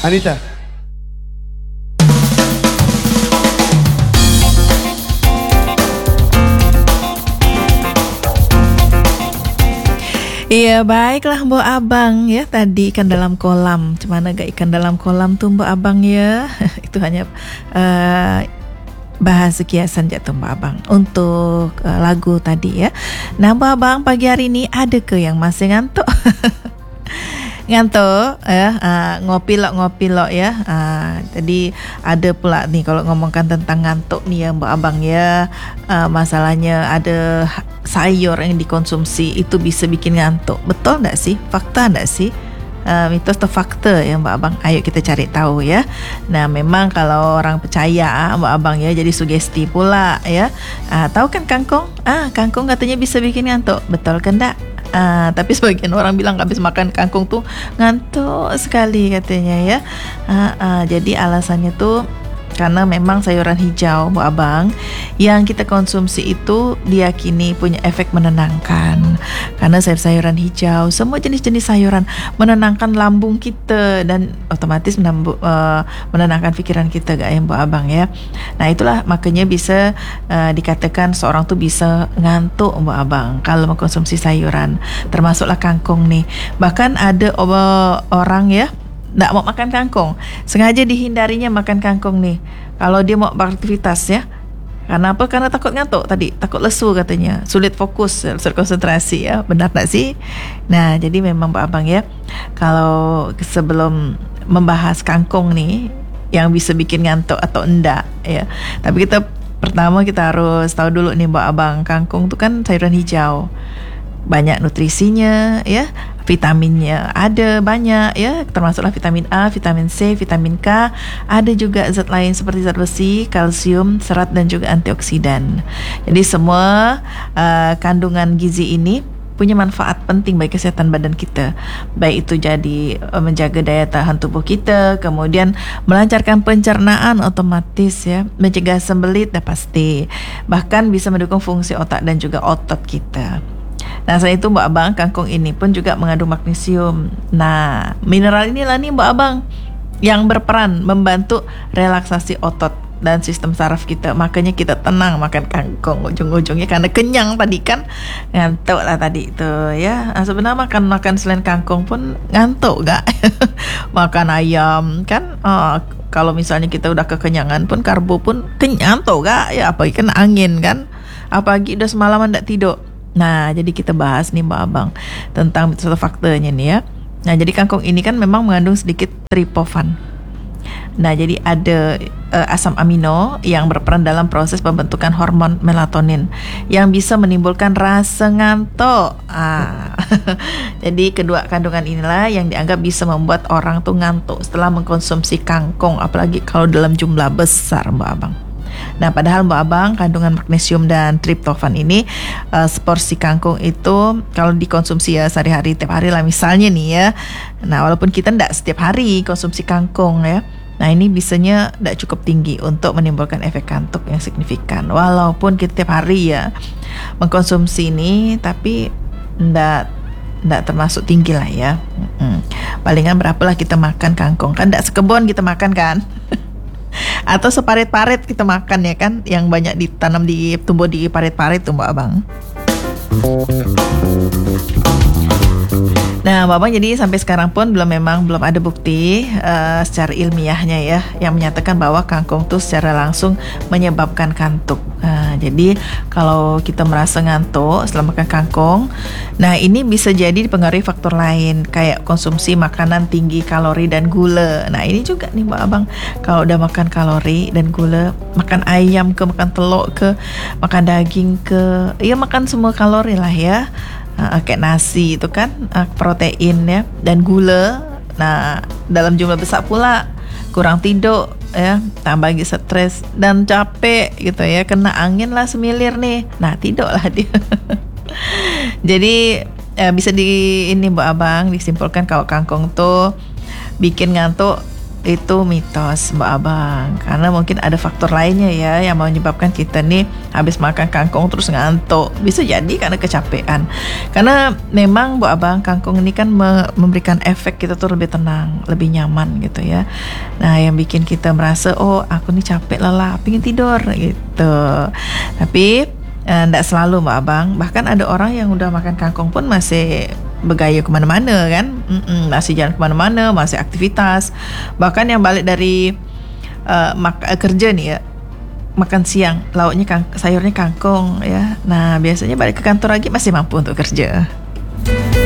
Anita. Iya, baiklah Mbok Abang ya, tadi ikan dalam kolam. Cemana gak ikan dalam kolam tuh Mbok Abang ya. Itu hanya bahasa kiasan jatuh Mbok Abang untuk lagu tadi ya. Nah Mbok Abang, pagi hari ini ada ke yang masih ngantuk? Ngantuk ya, ngopi lo ya. Jadi ada pula nih kalau ngomongkan tentang ngantuk nih ya Mbak Abang ya, masalahnya ada sayur yang dikonsumsi itu bisa bikin ngantuk. Betul enggak sih? Fakta enggak sih? Mitos atau fakta ya Mbak Abang? Ayo kita cari tahu ya. Nah memang kalau orang percaya Mbak Abang ya, jadi sugesti pula ya. Tahu kan kangkung? Kangkung katanya bisa bikin ngantuk. Betul kan enggak? Tapi sebagian orang bilang habis makan kangkung tuh ngantuk sekali katanya ya. Jadi alasannya tuh karena memang sayuran hijau Bu Abang yang kita konsumsi itu diyakini punya efek menenangkan. Karena sayuran hijau, semua jenis-jenis sayuran menenangkan lambung kita dan otomatis menenangkan pikiran kita gak ya Bu Abang ya. Nah itulah makanya bisa dikatakan seorang tuh bisa ngantuk Bu Abang kalau mengkonsumsi sayuran, termasuklah kangkung nih. Bahkan ada orang ya nggak mau makan kangkung, sengaja dihindarinya makan kangkung nih kalau dia mau beraktivitas ya. Karena apa? Karena takut ngantuk tadi, takut lesu katanya, sulit fokus, sulit konsentrasi ya. Benar tak sih? Nah jadi memang Pak Abang ya, kalau sebelum membahas kangkung nih yang bisa bikin ngantuk atau enggak ya, tapi pertama kita harus tahu dulu nih Mbak Abang, kangkung itu kan sayuran hijau, banyak nutrisinya ya, vitaminnya ada banyak ya, termasuklah vitamin A, vitamin C, vitamin K, ada juga zat lain seperti zat besi, kalsium, serat dan juga antioksidan. Jadi semua kandungan gizi ini punya manfaat penting bagi kesehatan badan kita, baik itu jadi menjaga daya tahan tubuh kita, kemudian melancarkan pencernaan otomatis ya, mencegah sembelit dah pasti, bahkan bisa mendukung fungsi otak dan juga otot kita. Nah selain itu Mbak Abang, kangkung ini pun juga mengandung magnesium. Nah mineral inilah nih Mbak Abang yang berperan membantu relaksasi otot dan sistem saraf kita. Makanya kita tenang makan kangkung ujung-ujungnya, karena kenyang tadi kan, ngantuk lah tadi itu ya. Sebenarnya makan selain kangkung pun ngantuk gak? Makan ayam kan, kalau misalnya kita udah kekenyangan pun, karbo pun kenyang tuh gak ya, apalagi kan angin kan, apalagi udah semalaman gak tidur. Nah, jadi kita bahas nih Mbak Abang tentang satu faktanya nih ya. Nah, jadi kangkung ini kan memang mengandung sedikit triptofan. Nah, jadi ada asam amino yang berperan dalam proses pembentukan hormon melatonin yang bisa menimbulkan rasa ngantuk. Jadi kedua kandungan inilah yang dianggap bisa membuat orang tuh ngantuk setelah mengkonsumsi kangkung, apalagi kalau dalam jumlah besar Mbak Abang. Nah padahal Mbak Abang, kandungan magnesium dan triptofan ini seporsi kangkung itu kalau dikonsumsi ya sehari-hari, tiap hari lah misalnya nih ya. Nah walaupun kita tidak setiap hari konsumsi kangkung ya, nah ini bisanya tidak cukup tinggi untuk menimbulkan efek kantuk yang signifikan. Walaupun kita tiap hari ya mengkonsumsi ini, tapi tidak termasuk tinggi lah ya. Palingan berapalah kita makan kangkung, kan tidak sekebun kita makan kan. Atau separit-parit kita makan ya kan, yang banyak tumbuh di parit-parit tuh Mbak Abang. Nah Mbak Abang, jadi sampai sekarang pun belum ada bukti secara ilmiahnya ya yang menyatakan bahwa kangkung tuh secara langsung menyebabkan kantuk. Jadi kalau kita merasa ngantuk setelah makan kangkung, nah ini bisa jadi dipengaruhi faktor lain kayak konsumsi makanan tinggi kalori dan gula. Nah ini juga nih Mbak Abang, kalau udah makan kalori dan gula, makan ayam ke, makan telur ke, makan daging ke, ya makan semua kalori lah ya. Kayak nasi itu kan protein ya dan gula. Nah dalam jumlah besar pula, kurang tidur ya, tambah lagi stres dan capek gitu ya, kena angin lah semilir nih, nah tidur lah dia. Jadi bisa ini Mbak Abang disimpulkan kalau kangkung tuh bikin ngantuk Itu mitos Mbak Abang. Karena mungkin ada faktor lainnya ya yang menyebabkan kita nih habis makan kangkung terus ngantuk. Bisa jadi karena kecapean. Karena memang Mbak Abang, kangkung ini kan memberikan efek kita tuh lebih tenang, lebih nyaman gitu ya. Nah, yang bikin kita merasa oh aku nih capek lelah, pengen tidur gitu. Tapi enggak selalu Mbak Abang. Bahkan ada orang yang udah makan kangkung pun masih bergaya kemana-mana kan, masih jalan kemana-mana, masih aktivitas. Bahkan yang balik dari kerja nih ya, makan siang lauknya sayurnya kangkung ya. Nah biasanya balik ke kantor lagi masih mampu untuk kerja.